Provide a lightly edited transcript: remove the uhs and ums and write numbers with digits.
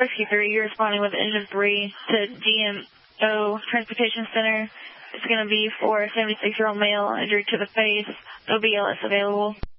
Rescue 3, you're responding with Engine 3 to GMO Transportation Center. It's going to be for a 76-year-old male injured to the face. No BLS available.